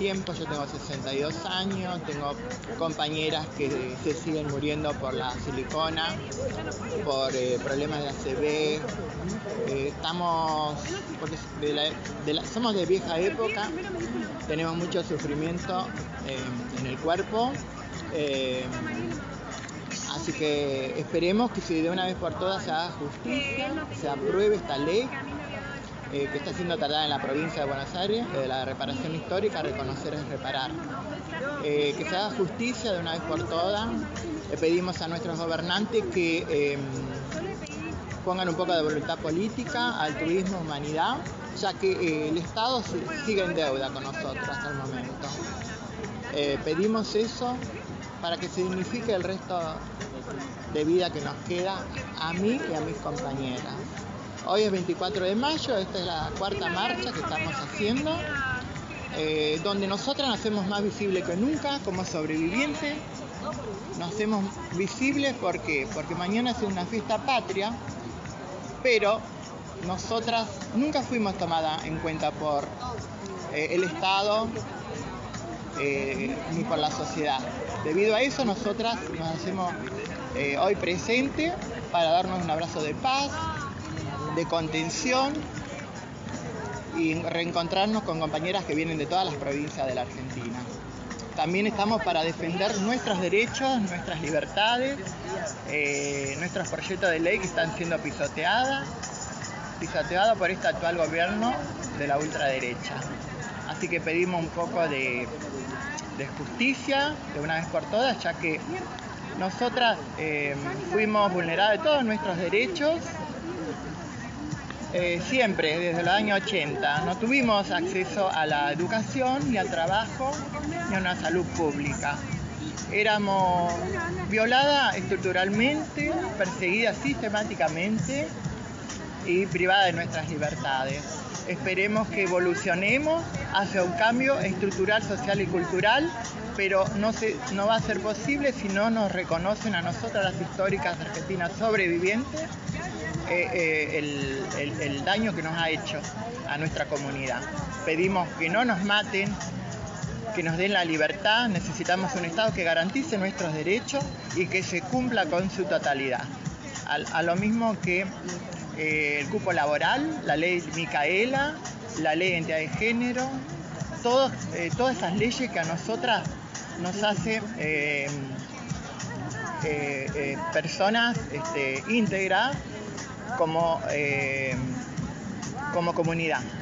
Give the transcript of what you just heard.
tiempo. Yo tengo 62 años, tengo compañeras que se siguen muriendo por la silicona, por problemas de ACV. Somos de vieja época, tenemos mucho sufrimiento en el cuerpo. Así que esperemos que si de una vez por todas se haga justicia, se apruebe esta ley que está siendo tardada en la provincia de Buenos Aires, la reparación histórica, reconocer es reparar. Que se haga justicia de una vez por todas. Le pedimos a nuestros gobernantes que pongan un poco de voluntad política, altruismo, humanidad, ya que el Estado sigue en deuda con nosotros hasta el momento. Pedimos eso para que se dignifique el resto de vida que nos queda a mí y a mis compañeras. Hoy es 24 de mayo, esta es la cuarta marcha que estamos haciendo, donde nosotras nos hacemos más visibles que nunca como sobrevivientes. Nos hacemos visibles porque mañana es una fiesta patria, pero nosotras nunca fuimos tomadas en cuenta por el Estado ni por la sociedad. Debido a eso, nosotras nos hacemos hoy presentes para darnos un abrazo de paz, de contención y reencontrarnos con compañeras que vienen de todas las provincias de la Argentina. También estamos para defender nuestros derechos, nuestras libertades, nuestros proyectos de ley que están siendo pisoteados por este actual gobierno de la ultraderecha. Así que pedimos un poco de justicia de una vez por todas, ya que nosotras fuimos vulneradas de todos nuestros derechos siempre, desde los años 80. No tuvimos acceso a la educación, ni al trabajo, ni a una salud pública. Éramos violadas estructuralmente, perseguidas sistemáticamente y privadas de nuestras libertades. Esperemos que evolucionemos hacia un cambio estructural, social y cultural, pero no va a ser posible si no nos reconocen a nosotras, las históricas argentinas sobrevivientes, el daño que nos ha hecho a nuestra comunidad. Pedimos que no nos maten, que nos den la libertad. Necesitamos un Estado que garantice nuestros derechos y que se cumpla con su totalidad. A lo mismo que el cupo laboral, la ley Micaela, la ley de identidad de género, todas esas leyes que a nosotras nos hace personas íntegras como comunidad.